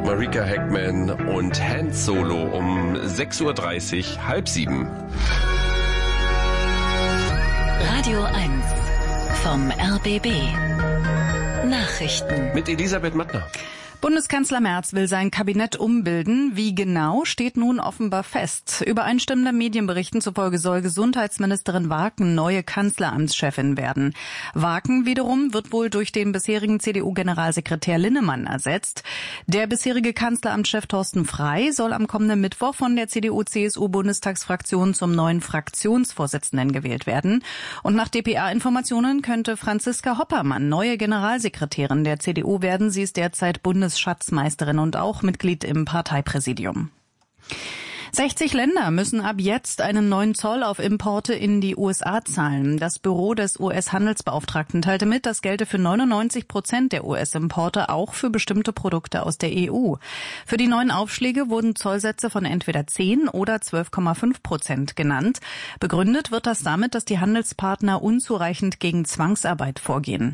Marika Heckman und Han Solo um 6.30 Uhr, 6:30. Radio 1 vom RBB. Nachrichten. Mit Elisabeth Mattner. Bundeskanzler Merz will sein Kabinett umbilden. Wie genau, steht nun offenbar fest. Übereinstimmenden Medienberichten zufolge soll Gesundheitsministerin Waken neue Kanzleramtschefin werden. Waken wiederum wird wohl durch den bisherigen CDU-Generalsekretär Linnemann ersetzt. Der bisherige Kanzleramtschef Thorsten Frey soll am kommenden Mittwoch von der CDU-CSU-Bundestagsfraktion zum neuen Fraktionsvorsitzenden gewählt werden. Und nach dpa-Informationen könnte Franziska Hoppermann neue Generalsekretärin der CDU werden. Sie ist derzeit Bundesschatzmeisterin und auch Mitglied im Parteipräsidium. 60 Länder müssen ab jetzt einen neuen Zoll auf Importe in die USA zahlen. Das Büro des US-Handelsbeauftragten teilte mit, das gelte für 99% der US-Importe, auch für bestimmte Produkte aus der EU. Für die neuen Aufschläge wurden Zollsätze von entweder 10 oder 12,5% genannt. Begründet wird das damit, dass die Handelspartner unzureichend gegen Zwangsarbeit vorgehen.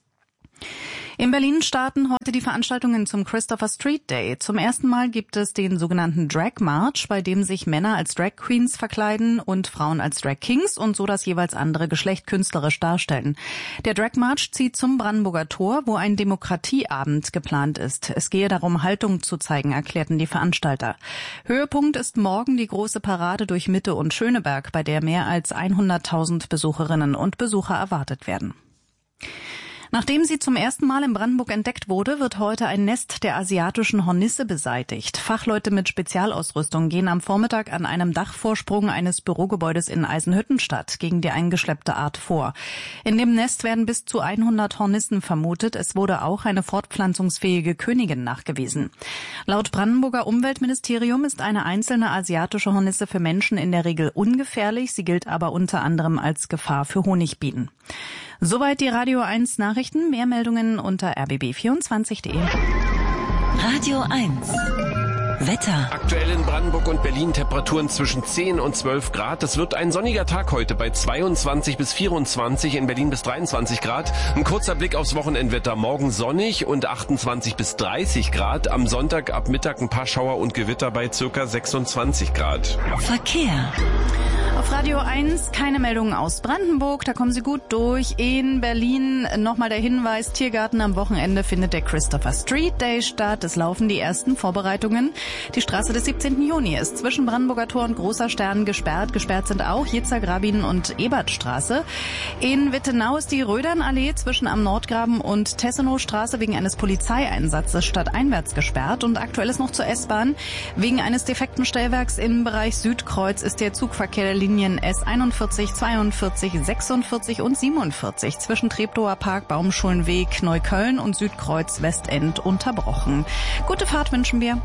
In Berlin starten heute die Veranstaltungen zum Christopher Street Day. Zum ersten Mal gibt es den sogenannten Drag March, bei dem sich Männer als Drag Queens verkleiden und Frauen als Drag Kings und so das jeweils andere Geschlecht künstlerisch darstellen. Der Drag March zieht zum Brandenburger Tor, wo ein Demokratieabend geplant ist. Es gehe darum, Haltung zu zeigen, erklärten die Veranstalter. Höhepunkt ist morgen die große Parade durch Mitte und Schöneberg, bei der mehr als 100.000 Besucherinnen und Besucher erwartet werden. Nachdem sie zum ersten Mal in Brandenburg entdeckt wurde, wird heute ein Nest der asiatischen Hornisse beseitigt. Fachleute mit Spezialausrüstung gehen am Vormittag an einem Dachvorsprung eines Bürogebäudes in Eisenhüttenstadt gegen die eingeschleppte Art vor. In dem Nest werden bis zu 100 Hornissen vermutet. Es wurde auch eine fortpflanzungsfähige Königin nachgewiesen. Laut Brandenburger Umweltministerium ist eine einzelne asiatische Hornisse für Menschen in der Regel ungefährlich. Sie gilt aber unter anderem als Gefahr für Honigbienen. Soweit die Radio 1 Nachrichten. Mehr Meldungen unter rbb24.de. Radio 1. Wetter. Aktuell in Brandenburg und Berlin Temperaturen zwischen 10 und 12 Grad. Es wird ein sonniger Tag heute bei 22 bis 24, in Berlin bis 23 Grad. Ein kurzer Blick aufs Wochenendwetter. Morgen sonnig und 28 bis 30 Grad. Am Sonntag ab Mittag ein paar Schauer und Gewitter bei ca. 26 Grad. Verkehr. Auf Radio 1 keine Meldungen aus Brandenburg, da kommen Sie gut durch. In Berlin nochmal der Hinweis, Tiergarten am Wochenende findet der Christopher Street Day statt. Es laufen die ersten Vorbereitungen. Die Straße des 17. Juni ist zwischen Brandenburger Tor und Großer Stern gesperrt. Gesperrt sind auch Jitzar, Grabin und Ebertstraße. In Wittenau ist die Rödernallee zwischen am Nordgraben und Tessenowstraße wegen eines Polizeieinsatzes stadteinwärts gesperrt. Und aktuell ist noch zur S-Bahn. Wegen eines defekten Stellwerks im Bereich Südkreuz ist der Zugverkehr der Linien S41, 42, 46 und 47 zwischen Treptower Park, Baumschulenweg, Neukölln und Südkreuz Westend unterbrochen. Gute Fahrt wünschen wir.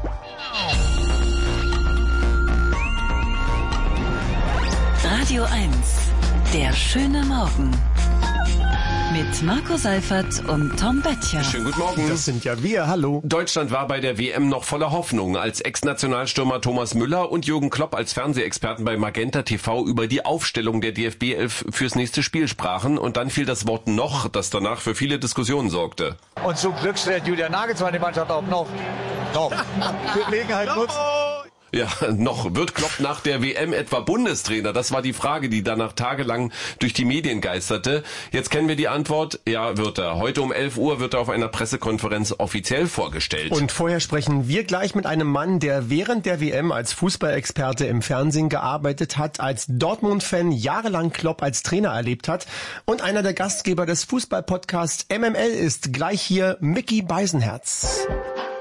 Radio 1. Der schöne Morgen. Mit Marco Seifert und Tom Böttcher. Schönen guten Morgen. Das sind ja wir, hallo. Deutschland war bei der WM noch voller Hoffnung, als Ex-Nationalstürmer Thomas Müller und Jürgen Klopp als Fernsehexperten bei Magenta TV über die Aufstellung der DFB 11 fürs nächste Spiel sprachen. Und dann fiel das Wort noch, das danach für viele Diskussionen sorgte. Und zum Glück stellt Julian Nagelsmann die Mannschaft auf noch. Gelegenheit nutzen. Ja, noch. Wird Klopp nach der WM etwa Bundestrainer? Das war die Frage, die danach tagelang durch die Medien geisterte. Jetzt kennen wir die Antwort. Ja, wird er. Heute um 11 Uhr wird er auf einer Pressekonferenz offiziell vorgestellt. Und vorher sprechen wir gleich mit einem Mann, der während der WM als Fußballexperte im Fernsehen gearbeitet hat, als Dortmund-Fan jahrelang Klopp als Trainer erlebt hat und einer der Gastgeber des Fußballpodcasts MML ist. Gleich hier Micky Beisenherz.